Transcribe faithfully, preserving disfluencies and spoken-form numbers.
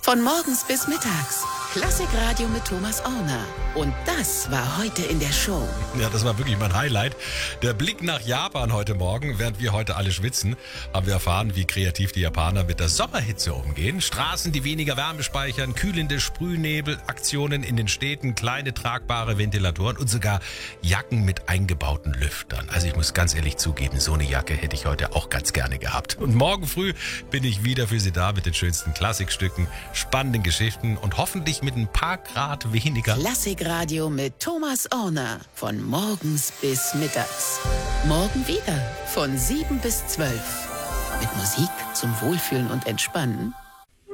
Von morgens bis mittags. Klassikradio mit Thomas Orner. Und das war heute in der Show. Ja, das war wirklich mein Highlight. Der Blick nach Japan heute Morgen. Während wir heute alle schwitzen, haben wir erfahren, wie kreativ die Japaner mit der Sommerhitze umgehen. Straßen, die weniger Wärme speichern, kühlende Sprühnebelaktionen in den Städten, kleine tragbare Ventilatoren und sogar Jacken mit eingebauten Lüftern. Also ich muss ganz ehrlich zugeben, so eine Jacke hätte ich heute auch ganz gerne gehabt. Und morgen früh bin ich wieder für Sie da mit den schönsten Klassikstücken, spannenden Geschichten und hoffentlich mit ein paar Grad weniger. Klassikradio mit Thomas Orner. Von morgens bis mittags. Morgen wieder von sieben bis zwölf. Mit Musik zum Wohlfühlen und Entspannen